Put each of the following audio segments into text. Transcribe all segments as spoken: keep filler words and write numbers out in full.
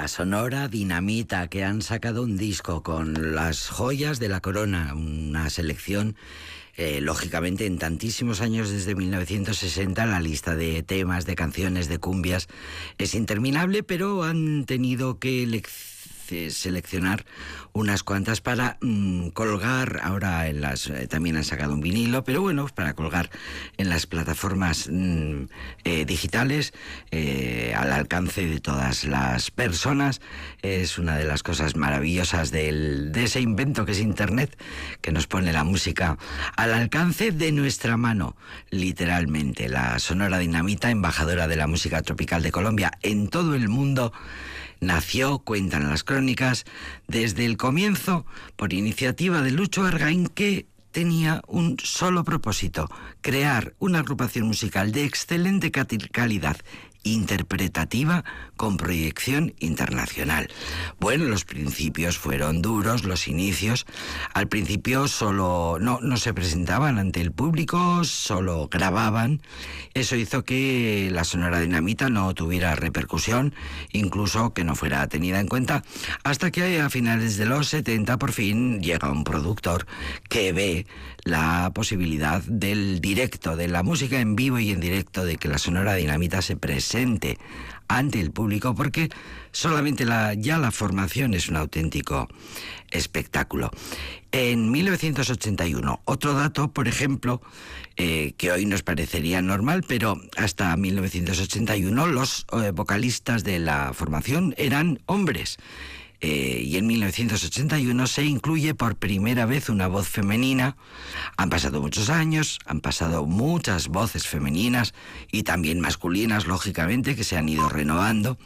La Sonora Dinamita, que han sacado un disco con las joyas de la corona, una selección, eh, lógicamente en tantísimos años desde mil novecientos sesenta, la lista de temas, de canciones, de cumbias es interminable, pero han tenido que seleccionar unas cuantas para mmm, colgar. Ahora en las eh, también han sacado un vinilo, pero bueno, para colgar en las plataformas mmm, eh, digitales, eh, al alcance de todas las personas. Es una de las cosas maravillosas del, de ese invento que es Internet, que nos pone la música al alcance de nuestra mano, literalmente. La Sonora Dinamita, embajadora de la música tropical de Colombia en todo el mundo, nació, cuentan las crónicas, desde el comienzo por iniciativa de Lucho Argaín, que tenía un solo propósito: crear una agrupación musical de excelente calidad interpretativa con proyección internacional. Bueno, los principios fueron duros, los inicios. Al principio solo no, no se presentaban ante el público, solo grababan. Eso hizo que la Sonora Dinamita no tuviera repercusión, incluso que no fuera tenida en cuenta, hasta que a finales de los setenta por fin llega un productor que ve la posibilidad del directo, de la música en vivo y en directo, de que la Sonora Dinamita se presente ante el público, porque solamente la, ya la formación es un auténtico espectáculo. En mil novecientos ochenta y uno, otro dato, por ejemplo, eh, que hoy nos parecería normal, pero hasta mil novecientos ochenta y uno los eh, vocalistas de la formación eran hombres. Eh, y en mil novecientos ochenta y uno se incluye por primera vez una voz femenina. Han pasado muchos años, han pasado muchas voces femeninas y también masculinas, lógicamente, que se han ido renovando.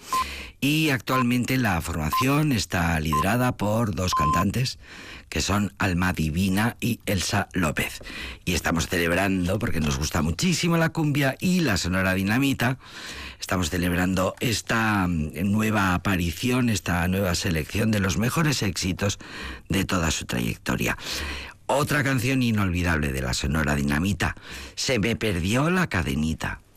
Y actualmente la formación está liderada por dos cantantes, que son Alma Divina y Elsa López. Y estamos celebrando, porque nos gusta muchísimo la cumbia y la Sonora Dinamita, estamos celebrando esta nueva aparición, esta nueva selección de los mejores éxitos de toda su trayectoria. Otra canción inolvidable de la Sonora Dinamita: Se me perdió la cadenita.